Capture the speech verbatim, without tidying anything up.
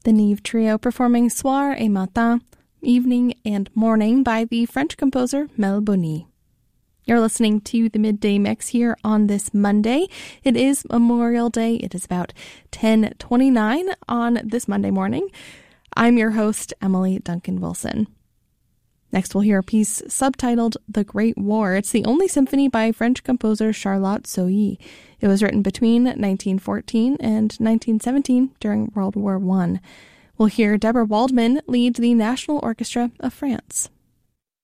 The Nive Trio performing Soir et Matin, Evening and Morning by the French composer Mel Boni. You're listening to the Midday Mix here on this Monday. It is Memorial Day. It is about ten twenty-nine on this Monday morning. I'm your host, Emily Duncan Wilson. Next, we'll hear a piece subtitled The Great War. It's the only symphony by French composer Charlotte Sohi. It was written between nineteen fourteen and nineteen seventeen during World War One. We'll hear Deborah Waldman lead the National Orchestra of France.